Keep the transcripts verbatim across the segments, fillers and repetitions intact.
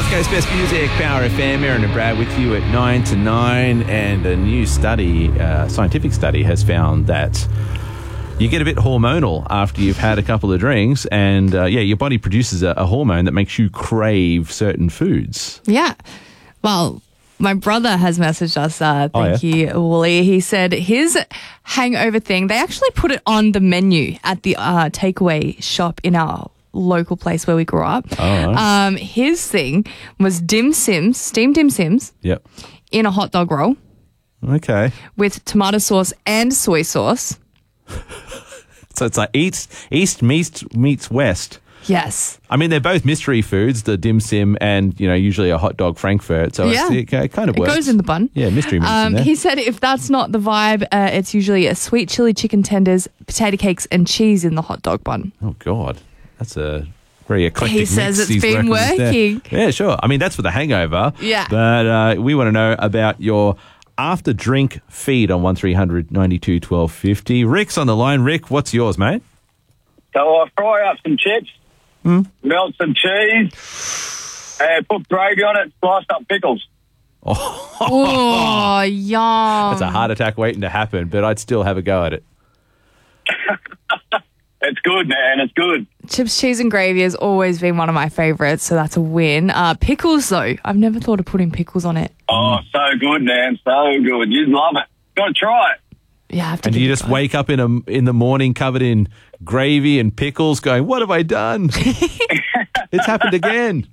West Coast Best Music, Power F M. Aaron and Brad with you at nine to nine. And a new study, uh, scientific study, has found that you get a bit hormonal after you've had a couple of drinks. And, uh, yeah, your body produces a, a hormone that makes you crave certain foods. Yeah. Well, my brother has messaged us. Uh, thank Oh, yeah? you, Wooly. He said his hangover thing, they actually put it on the menu at the uh, takeaway shop in our local place where we grew up. Oh, right. Um, his thing was dim sims, steamed dim sims Yep. in a hot dog roll Okay. with tomato sauce and soy sauce. So it's like East, East meets, meets West. Yes. I mean, they're both mystery foods, the dim sim and, you know, usually a hot dog frankfurt. So Yeah. it's, it, it kind of It works. goes in the bun. Yeah, mystery meats in Um, there. he said if that's not the vibe, uh, it's usually a sweet chili chicken tenders, potato cakes, and cheese in the hot dog bun. Oh, God. That's a very eclectic He says mix it's he's been working with there. working. Yeah, sure. I mean, that's for the hangover. Yeah. But uh, we want to know about your after-drink feed on one three hundred ninety-two twelve fifty. Rick's on the line. Rick, what's yours, mate? So I fry up some chips, Hmm? melt some cheese, and put gravy on it, sliced up pickles. Oh, yum. That's a heart attack waiting to happen, but I'd still have a go at it. It's good, man. It's good. Chips, cheese, and gravy has always been one of my favourites, so that's a win. Uh, pickles, though. I've never thought of putting pickles on it. Oh, so good, man. So good. You'd love it. Got to try it. Yeah, I have to And do give you it just a go. wake up in a, in the morning covered in gravy and pickles going, what have I done? It's happened again.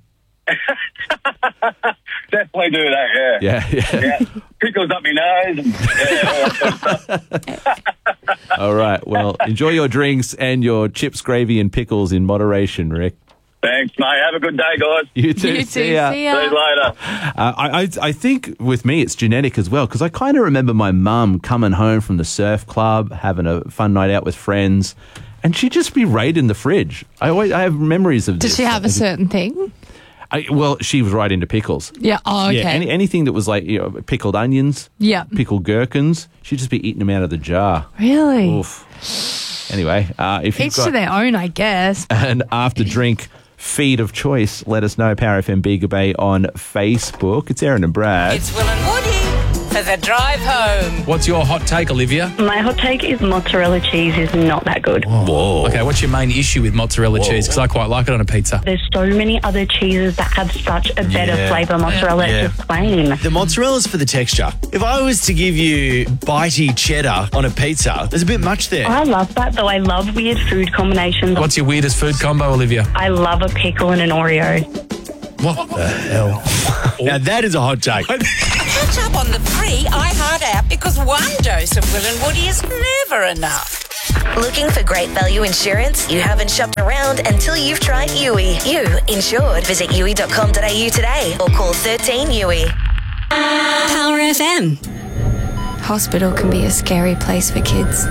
Definitely do that, yeah. Yeah, yeah. Yeah. Pickles up my nose. And, yeah, all that sort of stuff. All right. Well, enjoy your drinks and your chips, gravy, and pickles in moderation, Rick. Thanks, mate. Have a good day, guys. You too. You too. See ya. See See ya. you later. Uh, I, I I think with me it's genetic as well because I kind of remember my mum coming home from the surf club, having a fun night out with friends, and she'd just be raiding the fridge. I always I have memories of Did this. she have a certain thing? I, well, she was right into pickles. Yeah. Oh, okay. Yeah, any, anything that was like you know, pickled onions, Yeah. pickled gherkins, she'd just be eating them out of the jar. Really? Oof. Anyway, uh, if you've Each got to their own, I guess. an after drink feed of choice, let us know. Power F M Bega Bay on Facebook. It's Aaron and Brad. It's Will and Woody for the drive home. What's your hot take, Olivia? My hot take is mozzarella cheese is not that good. Whoa. Okay, what's your main issue with mozzarella cheese? Because I quite like it on a pizza. There's so many other cheeses that have such a better Yeah. flavour. Mozzarella Yeah. is just plain. The mozzarella's for the texture. If I was to give you bitey cheddar on a pizza, there's a bit much there. I love that, though. I love weird food combinations. What's your weirdest food combo, Olivia? I love a pickle and an Oreo. What the hell? Now that is a hot take. Catch up on the free iHeart app because one dose of Will and Woody is never enough. Looking for great value insurance? You haven't shopped around until you've tried U I. You insured. Visit U I dot com dot a u today or call thirteen U I. Power F M. Hospital can be a scary place for kids.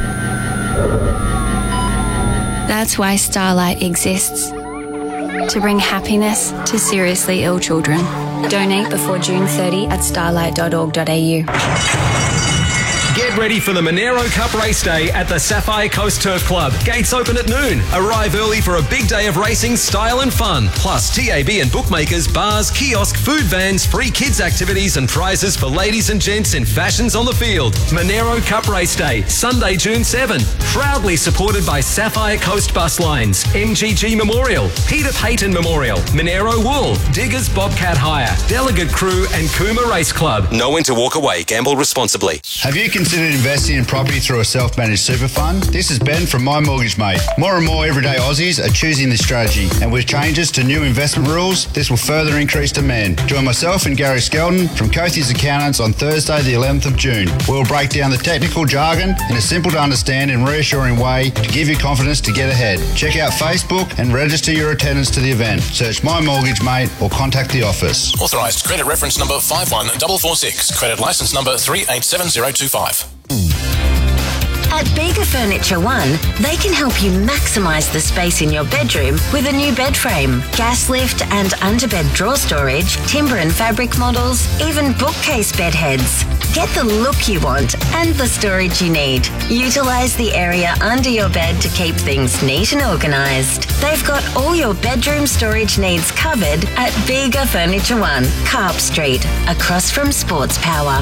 That's why Starlight exists. To bring happiness to seriously ill children. Donate before June thirtieth at starlight dot org dot a u. Get ready for the Monero Cup race day at the Sapphire Coast Turf Club. Gates open at noon. Arrive early for a big day of racing, style and fun. Plus T A B and bookmakers, bars, kiosk, food vans, free kids activities and prizes for ladies and gents in fashions on the field. Monero Cup race day, Sunday, June seventh. Proudly supported by Sapphire Coast Bus Lines, M G G Memorial, Peter Payton Memorial, Monero Wool, Diggers Bobcat Hire, Delegate Crew and Cooma Race Club. Know when to walk away. Gamble responsibly. Have you considered investing in property through a self-managed super fund? This is Ben from My Mortgage Mate. More and more everyday Aussies are choosing this strategy, and with changes to new investment rules, this will further increase demand. Join myself and Gary Skelton from Cothie's Accountants on Thursday the eleventh of June. We'll break down the technical jargon in a simple to understand and reassuring way to give you confidence to get ahead. Check out Facebook and register your attendance to the event. Search My Mortgage Mate or contact the office. Authorised credit reference number five one four four six. Credit licence number three eight seven zero two five. At Bega Furniture One, they can help you maximise the space in your bedroom with a new bed frame, gas lift and underbed drawer storage, timber and fabric models, even bookcase bed heads. Get the look you want and the storage you need. Utilise the area under your bed to keep things neat and organised. They've got all your bedroom storage needs covered at Bega Furniture One, Carp Street, across from Sports Power.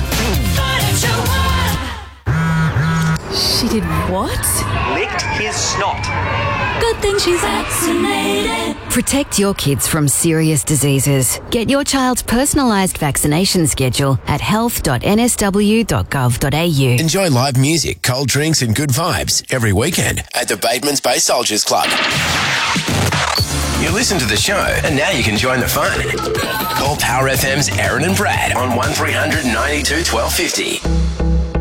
She did what? Licked his snot. Good thing she's vaccinated. Protect your kids from serious diseases. Get your child's personalised vaccination schedule at health dot n s w dot gov dot a u. Enjoy live music, cold drinks and good vibes every weekend at the Batemans Bay Soldiers Club. You listen to the show and now you can join the fun. Call Power F M's Aaron and Brad on one three hundred ninety-two twelve fifty.